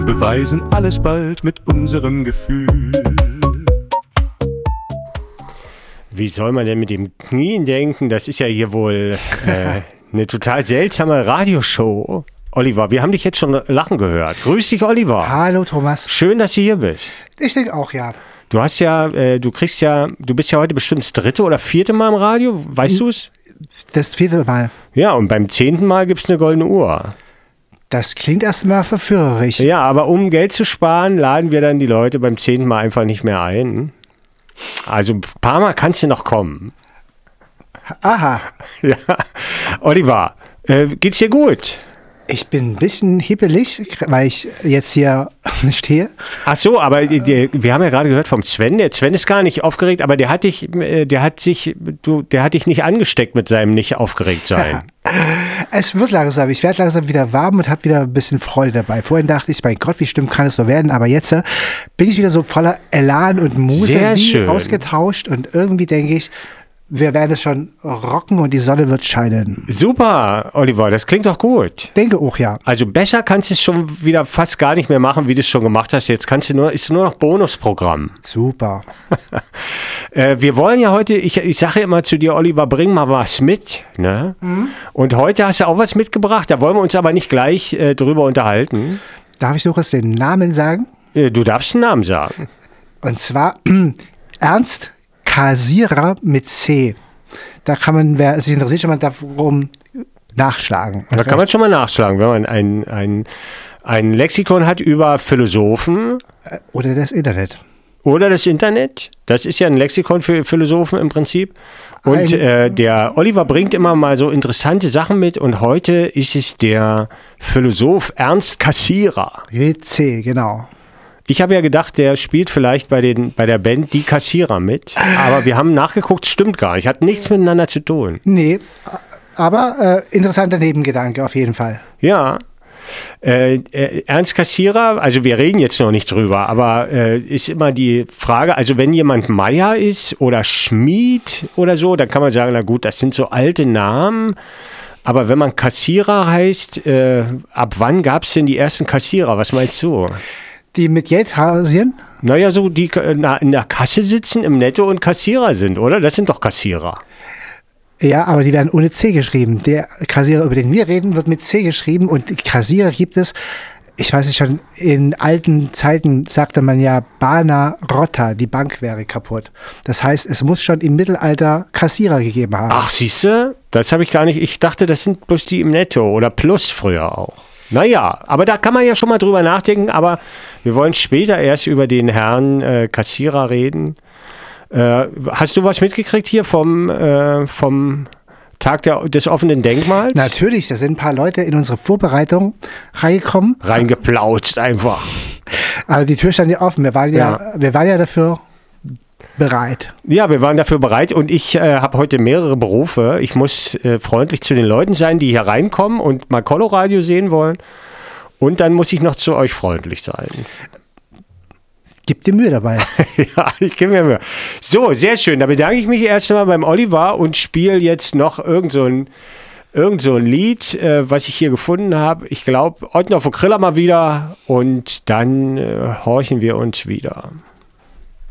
beweisen alles bald mit unserem Gefühl. Wie soll man denn mit dem Knien denken? Das ist ja hier wohl eine total seltsame Radioshow. Oliver, wir haben dich jetzt schon lachen gehört. Grüß dich, Oliver. Hallo, Thomas. Schön, dass du hier bist. Ich denke auch, ja. Du bist ja heute bestimmt das 3. oder 4. Mal im Radio, weißt du es? Das 4. Mal. Ja, und beim 10. Mal gibt es eine goldene Uhr. Das klingt erstmal verführerisch. Ja, aber um Geld zu sparen, laden wir dann die Leute beim 10. Mal einfach nicht mehr ein. Also ein paar Mal kannst du noch kommen. Aha. Ja. Oliver, geht's dir gut? Ich bin ein bisschen hippelig, weil ich jetzt hier stehe. Ach so, aber wir haben ja gerade gehört vom Sven. Der Sven ist gar nicht aufgeregt, aber der hat dich nicht angesteckt mit seinem nicht aufgeregt sein. Es wird langsam. Ich werde langsam wieder warm und habe wieder ein bisschen Freude dabei. Vorhin dachte ich, mein Gott, wie stimmt kann es so werden? Aber jetzt bin ich wieder so voller Elan und Muse, sehr schön ausgetauscht. Und irgendwie denke ich, wir werden es schon rocken und die Sonne wird scheinen. Super, Oliver, das klingt doch gut. Denke auch, ja. Also besser kannst du es schon wieder fast gar nicht mehr machen, wie du es schon gemacht hast. Jetzt ist nur noch Bonusprogramm. Super. Wir wollen ja heute, ich sage immer zu dir, Oliver, bring mal was mit. Ne? Mhm. Und heute hast du auch was mitgebracht, da wollen wir uns aber nicht gleich drüber unterhalten. Darf ich noch kurz den Namen sagen? Du darfst den Namen sagen. Und zwar Ernst Cassirer mit C. Da kann man, wer sich interessiert, schon mal darum nachschlagen. Da kann man schon mal nachschlagen, wenn man ein Lexikon hat über Philosophen. Oder das Internet. Oder das Internet. Das ist ja ein Lexikon für Philosophen im Prinzip. Und der Oliver bringt immer mal so interessante Sachen mit. Und heute ist es der Philosoph Ernst Cassirer. Mit C, genau. Ich habe ja gedacht, der spielt vielleicht bei der Band Die Kassierer mit. Aber wir haben nachgeguckt, stimmt gar nicht. Hat nichts miteinander zu tun. Nee, aber interessanter Nebengedanke auf jeden Fall. Ja. Ernst Cassirer, also wir reden jetzt noch nicht drüber, aber ist immer die Frage, also wenn jemand Meier ist oder Schmied oder so, dann kann man sagen, na gut, das sind so alte Namen. Aber wenn man Kassierer heißt, ab wann gab es denn die ersten Kassierer? Was meinst du? Die mit Geld hausieren? Naja, so die in der Kasse sitzen, im Netto und Kassierer sind, oder? Das sind doch Kassierer. Ja, aber die werden ohne C geschrieben. Der Kassierer, über den wir reden, wird mit C geschrieben und Kassierer gibt es, ich weiß nicht schon, in alten Zeiten sagte man ja Bana Rotta, die Bank wäre kaputt. Das heißt, es muss schon im Mittelalter Kassierer gegeben haben. Ach, siehst du? Das habe ich gar nicht. Ich dachte, das sind bloß die im Netto oder Plus früher auch. Naja, aber da kann man ja schon mal drüber nachdenken, aber wir wollen später erst über den Herrn Kassierer reden. Hast du was mitgekriegt hier vom Tag des offenen Denkmals? Natürlich, da sind ein paar Leute in unsere Vorbereitung reingekommen. Reingeplauzt einfach. Also die Tür stand ja offen, wir waren ja dafür bereit. Ja, wir waren dafür bereit und ich habe heute mehrere Berufe. Ich muss freundlich zu den Leuten sein, die hier reinkommen und mal Coloradio sehen wollen. Und dann muss ich noch zu euch freundlich sein. Gib dir Mühe dabei. Ja, ich gebe mir Mühe. So, sehr schön. Da bedanke ich mich erst einmal beim Oliver und spiele jetzt noch irgend so ein Lied, was ich hier gefunden habe. Ich glaube, Ottner von Kriller mal wieder und dann horchen wir uns wieder.